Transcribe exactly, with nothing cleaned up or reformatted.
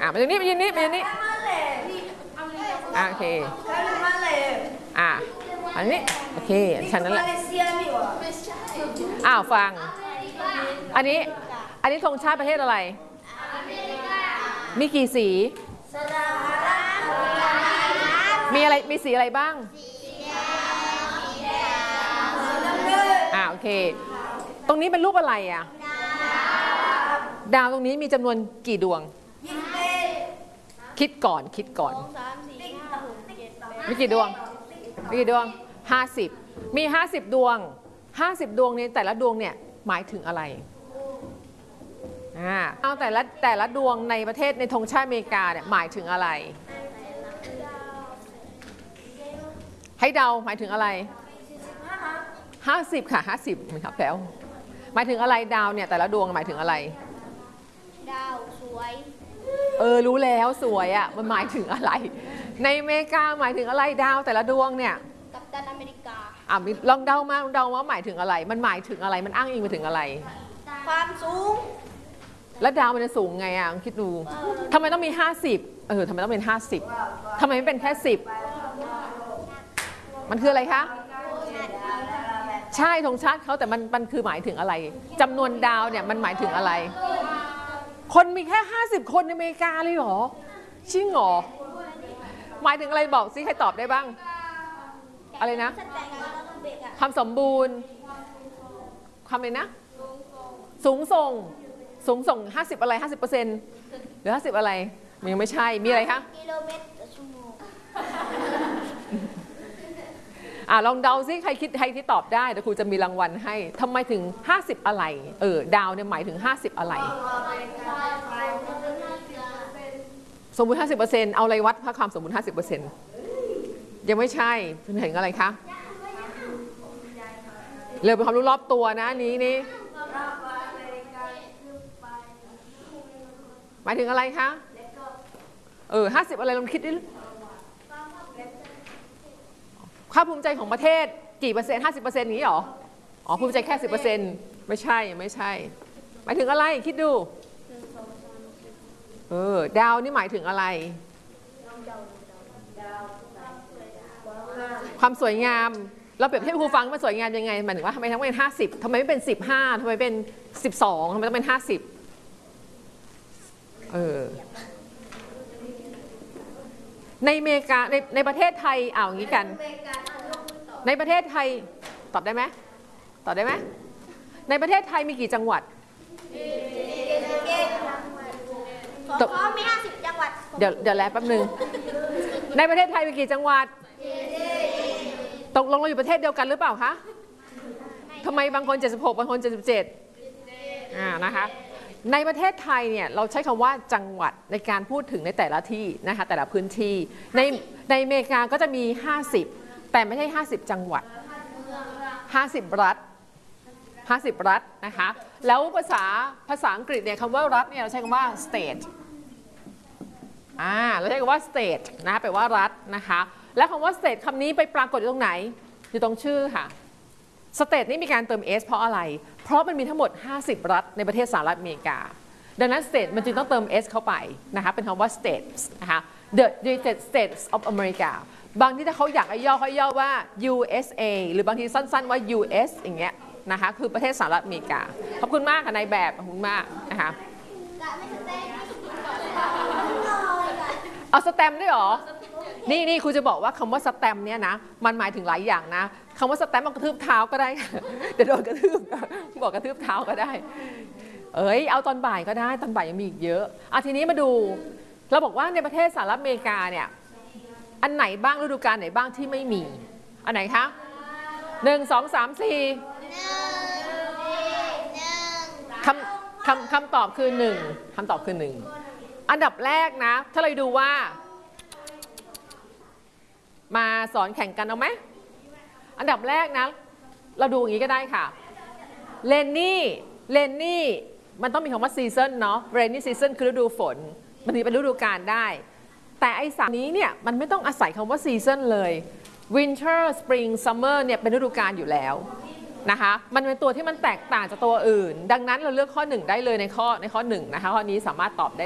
มาตรงนี้มายืนนี่มายืนนี่อ่าโอเคอ่าอันนี้โอเคฉันนั่นแหละอ้าวฟังอันนี้อันนี้ธงชาติประเทศอะไรมีกี่สีมีอะไรมีสีอะไรบ้างอ่าโอเคตรงนี้เป็นรูปอะไรอ่ะดาวตรงนี้มีจำนวนกี่ดวงคิดก่อนคิดก่อนมีกี่ดวงมีกี่ดวงห้าสิบมีห้าสิบดวงห้าสิบดวงนี้แต่ละดวงเนี่ยหมายถึงอะไรอ่าเอาแต่ละแต่ละดวงในประเทศในธงชาติอเมริกาเนี่ยหมายถึงอะไรให้เดาหมายถึงอะไรห้าสิบค่ะห้าสิบครับแล้วหมายถึงอะไรดาวเนี่ยแต่ละดวงหมายถึงอะไรดาวสวยเออรู้แล้วสวยอ่ะมันหมายถึงอะไรในอเมริกาหมายถึงอะไรดาวแต่ละดวงเนี่ยกัปตันอเมริกาอ่ะลองเดามาลองเดาว่าหมายถึงอะไรมันหมายถึงอะไรมันอ้างอิงไปถึงอะไรความสูงแล้วดาวมันจะสูงไงอ่ะคิดดูทำไมต้องมีห้าสิบเออทำไมต้องเป็นห้าสิบทำไมไม่เป็นแค่สิบมันคืออะไรคะใช่ธงชาติเขาแต่มันมันคือหมายถึงอะไรจำนวนดาวเนี่ยมันหมายถึงอะไรคนมีแค่ห้าสิบคนในอเมริกาเลยเหรอจริงเหรอหมายถึงอะไรบอกซิใครตอบได้บ้างอะไรนะความสมบูรณ์ความอะไรนะสูงส่งสูงส่งห้าสิบอะไรห้าสิบเปอร์เซ็นต์หรือห้าสิบอะไรมันยังไม่ใช่มีอะไรคะกิโลเมตรต่อชั่วโมงอ่ะลองเดาซิใครคิดใครที่ตอบได้เดี๋ยวครูจะมีรางวัลให้ทำไมถึงห้าสิบอะไรเออดาวเนี่ยหมายถึงห้าสิบอะไรสมมุติ ห้าสิบเปอร์เซ็นต์ เอาอะไรวัดค่าความสมมุติ ห้าสิบเปอร์เซ็นต์ ยังไม่ใช่ถึงอะไรคะเร็วเป็นความรู้รอบตัวนะนี้นี่หมายถึงอะไรคะเออห้าสิบอะไรลองคิดดิค่าภูมิใจของประเทศกี่เปอร์เซ็นต์ห้าสิบเปอร์เซ็นต์นี้หรออ๋อภูมิใจแค่สิบเปอร์เซ็นต์ไม่ใช่ไม่ใช่หมายถึงอะไรคิดดูเออดาวนี่หมายถึงอะไรความสวยงามเราเปรียบเทียบครูฟังมันสวยงามยังไงหมายถึงว่าทำไมทั้งเป็นห้าสิบทำไมไม่เป็นสิบห้าทำไมเป็นสิบสองทำไมต้องเป็นห้าสิบเออในอเมริกาในในประเทศไทยเอาอย่างนี้กันในประเทศไทยตอบได้ไหมตอบได้ไหมในประเทศไทยมีกี่จังหวัดตกมีห้าสิบจังหวัดเดี๋ยวเดี๋ยวแล้วแป๊บนึงในประเทศไทยมีกี่จังหวัดตกลงเราอยู่ประเทศเดียวกันหรือเปล่าคะทำไมบางคนเจ็ดสิบหกบางคนเจ็ดสิบเจ็ดอ่านะคะในประเทศไทยเนี่ยเราใช้คำว่าจังหวัดในการพูดถึงในแต่ละที่นะคะแต่ละพื้นที่ในในอเมริกาก็จะมีห้าสิบแต่ไม่ใช่ห้าสิบจังหวัดห้าสิบรัฐห้าสิบรัฐนะคะแล้วภาษาภาษาอังกฤษเนี่ยคำว่ารัฐเนี่ยเราใช้คำว่า state อ่าเราใช้คำว่า state นะแปลว่ารัฐนะคะและคำว่า state คำนี้ไปปรากฏอยู่ตรงไหนอยู่ตรงชื่อค่ะ state นี่มีการเติม s เพราะอะไรเพราะมันมีทั้งหมดห้าสิบรัฐในประเทศสหรัฐอเมริกาดังนั้น state มันจึงต้องเติม s เข้าไปนะคะเป็นคำว่า states นะคะ the United States of America บางที่ถ้าเขาอยากให้ย่อเขาย่อว่า ยู เอส เอ หรือบางทีสั้นๆว่า ยู เอส อย่างเงี้ยนะคะคือประเทศสหรัฐอเมริกาขอบคุณมากค่ะนายแบบขอบคุณมากนะคะเอาสแตมป์ด้วยหรอนี่นี่ครูจะบอกว่าคำว่าสแตมป์เนี่ยนะมันหมายถึงหลายอย่างนะคำว่าสแตมป์มันกระทืบเท้าก็ได้เดี๋ยวโดนกระทืบบอกกระทืบเท้าก็ได้เอ้ยเอาตอนบ่ายก็ได้ตอนบ่ายยังมีอีกเยอะอ่ะทีนี้มาดูเราบอกว่าในประเทศสหรัฐอเมริกาเนี่ยอันไหนบ้างฤดูกาลไหนบ้างที่ไม่มีอันไหนคะหนึ่งสองสามสี่คำคำคำตอบคือหนึ่งคำตอบคือหนึ่งอันดับแรกนะถ้าเราดูว่ามาสอนแข่งกันเอาไหมอันดับแรกนะเราดูอย่างนี้ก็ได้ค่ะเลนนี่เลนนี่มันต้องมีคำว่าซีซันเนาะเรนนี่ซีซันคือฤดูฝนมันถึงเป็นฤดูกาลได้แต่ไอ้สามนี้เนี่ยมันไม่ต้องอาศัยคำว่าซีซันเลย Winter Spring Summer เนี่ยเป็นฤดูกาลอยู่แล้วนะคะมันเป็นตัวที่มันแตกต่างจากตัวอื่นดังนั้นเราเลือกข้อหนึ่งได้เลยในข้อในข้อหนึ่งนะคะข้อนี้สามารถตอบได้